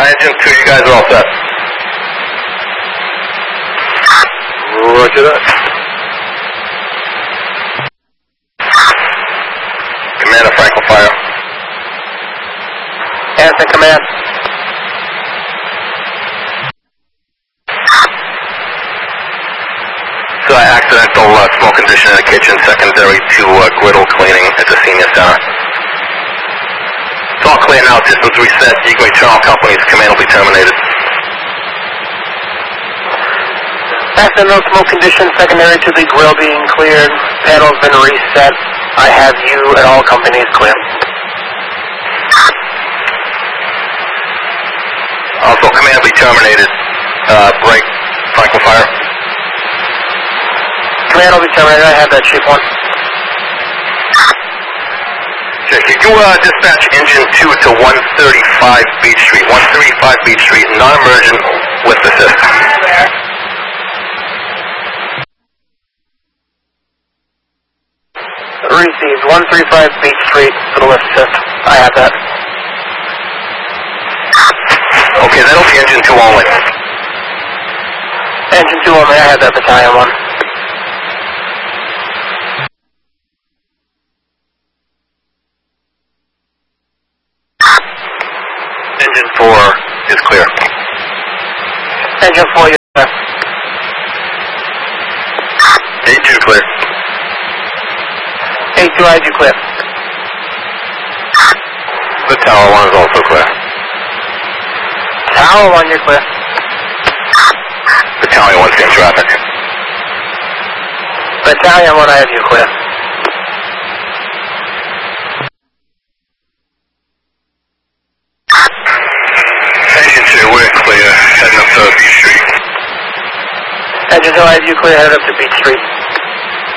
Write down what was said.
Engine 2, you guys are all set. Roger that. Commander Franklin Fire. Answer command. So accidental smoke condition in the kitchen, secondary to griddle cleaning at the senior center. It's all clear now, systems reset, Eagle Eternal Company's command will be terminated. Accidental smoke condition, secondary to the grill being cleared, panel's been reset. I have you and all companies clear. Also, command will be terminated. Break, Franklin Fire. Command will be terminated. I have that, Chief 1. Check. Could you dispatch engine 2 to 135 Beach Street? 135 Beach Street, non-emergent with assist. Received. 135 Beach Street for the lift assist. I have that. Okay, that'll be engine 2 only. Engine 2 only. I have that, battalion 1. Engine 4 is clear. Engine 4, you're clear. A2 clear. A2, I have you clear. The Tower 1 is also clear. Tower 1, you're clear. Battalion 1 seeing traffic. Battalion 1, I have you clear. Engine 2, we're clear. Heading up to Beach Street. Engine 2, I have you clear. Head up to Beach Street.